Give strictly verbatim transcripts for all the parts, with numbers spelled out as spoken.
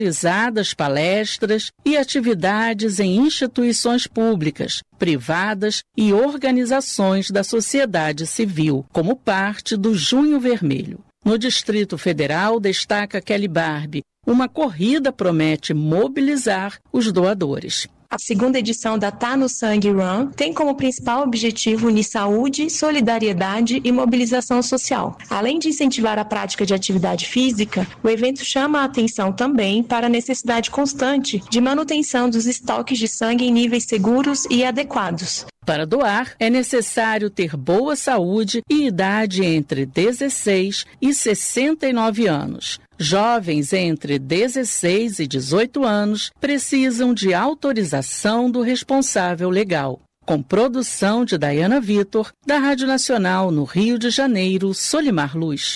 realizadas palestras e atividades em instituições públicas, privadas e organizações da sociedade civil, como parte do Junho Vermelho. No Distrito Federal, destaca Kelly Barbie, uma corrida promete mobilizar os doadores. A segunda edição da Tá no Sangue Run tem como principal objetivo unir saúde, solidariedade e mobilização social. Além de incentivar a prática de atividade física, o evento chama a atenção também para a necessidade constante de manutenção dos estoques de sangue em níveis seguros e adequados. Para doar, é necessário ter boa saúde e idade entre dezesseis e sessenta e nove anos. Jovens entre dezesseis e dezoito anos precisam de autorização do responsável legal. Com produção de Dayana Vitor, da Rádio Nacional no Rio de Janeiro, Solimar Luz.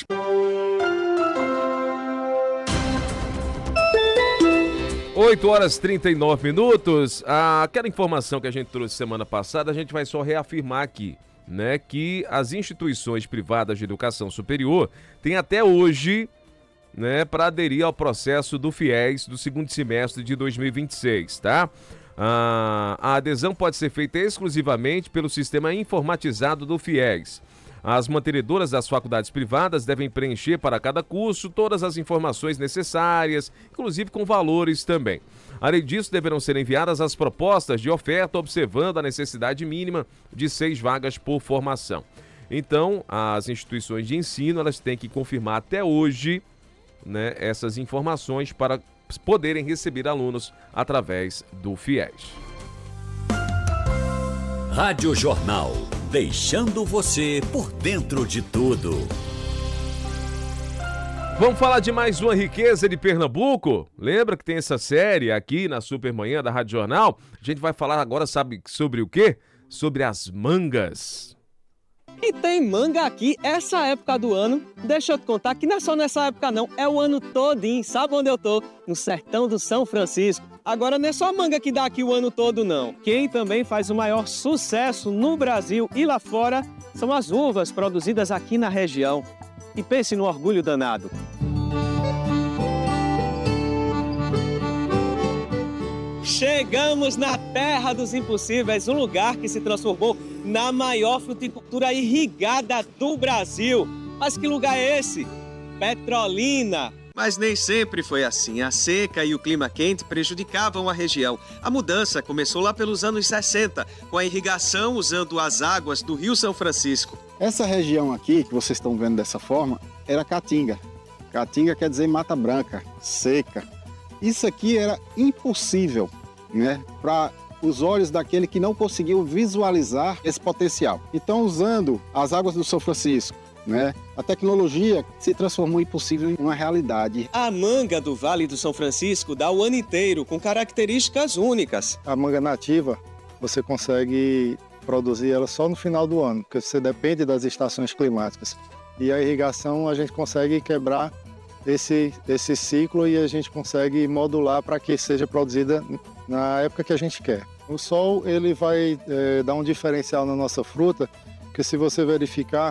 oito horas e trinta e nove minutos. Ah, aquela informação que a gente trouxe semana passada, a gente vai só reafirmar aqui, né? Que as instituições privadas de educação superior têm até hoje, né, para aderir ao processo do FIES do segundo semestre de dois mil e vinte e seis, tá? Ah, a adesão pode ser feita exclusivamente pelo sistema informatizado do FIES. As mantenedoras das faculdades privadas devem preencher para cada curso todas as informações necessárias, inclusive com valores também. Além disso, deverão ser enviadas as propostas de oferta observando a necessidade mínima de seis vagas por formação. Então, as instituições de ensino, elas têm que confirmar até hoje, né, essas informações para poderem receber alunos através do FIES. Rádio Jornal, deixando você por dentro de tudo. Vamos falar de mais uma riqueza de Pernambuco? Lembra que tem essa série aqui na Supermanhã da Rádio Jornal? A gente vai falar agora, sabe sobre o quê? Sobre as mangas. E tem manga aqui essa época do ano. Deixa eu te contar que não é só nessa época não, é o ano todinho. Sabe onde eu tô? No sertão do São Francisco. Agora não é só a manga que dá aqui o ano todo não. Quem também faz o maior sucesso no Brasil e lá fora são as uvas produzidas aqui na região. E pense no orgulho danado. Chegamos na terra dos impossíveis, um lugar que se transformou na maior fruticultura irrigada do Brasil. Mas que lugar é esse? Petrolina. Mas nem sempre foi assim. A seca e o clima quente prejudicavam a região. A mudança começou lá pelos anos sessenta, com a irrigação usando as águas do Rio São Francisco. Essa região aqui, que vocês estão vendo dessa forma, era caatinga. Caatinga quer dizer mata branca, seca. Isso aqui era impossível, né, para os olhos daquele que não conseguiu visualizar esse potencial. Então, usando as águas do São Francisco, né, a tecnologia se transformou impossível em uma realidade. A manga do Vale do São Francisco dá o ano inteiro, com características únicas. A manga nativa, você consegue produzir ela só no final do ano, porque você depende das estações climáticas. E a irrigação, a gente consegue quebrar esse, esse ciclo e a gente consegue modular para que seja produzida na época que a gente quer. O sol, ele vai é, dar um diferencial na nossa fruta, que se você verificar,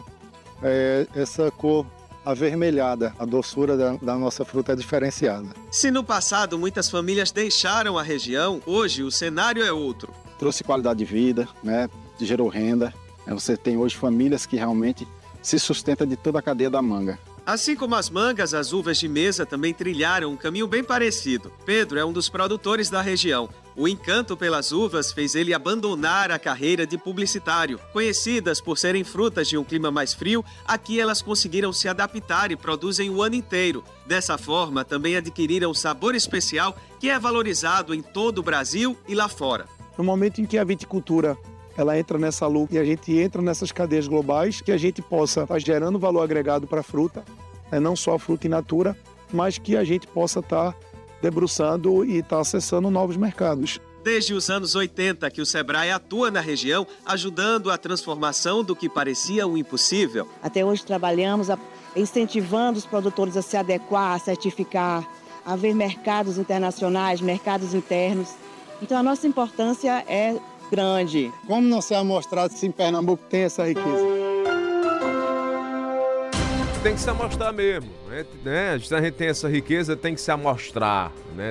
é, essa cor avermelhada, a doçura da, da nossa fruta é diferenciada. Se no passado muitas famílias deixaram a região, hoje o cenário é outro. Trouxe qualidade de vida, né, gerou renda. Você tem hoje famílias que realmente se sustentam de toda a cadeia da manga. Assim como as mangas, as uvas de mesa também trilharam um caminho bem parecido. Pedro é um dos produtores da região. O encanto pelas uvas fez ele abandonar a carreira de publicitário. Conhecidas por serem frutas de um clima mais frio, aqui elas conseguiram se adaptar e produzem o ano inteiro. Dessa forma, também adquiriram um sabor especial que é valorizado em todo o Brasil e lá fora. No momento em que a viticultura ela entra nessa luta e a gente entra nessas cadeias globais, que a gente possa estar gerando valor agregado para a fruta, né? Não só a fruta in natura, mas que a gente possa estar debruçando e estar acessando novos mercados. Desde os anos oitenta que o Sebrae atua na região, ajudando a transformação do que parecia um impossível. Até hoje trabalhamos incentivando os produtores a se adequar, a certificar, a ver mercados internacionais, mercados internos. Então a nossa importância é grande. Como não ser amostrado se em Pernambuco tem essa riqueza? Tem que se amostrar mesmo, né? A gente tem essa riqueza, tem que se amostrar, né?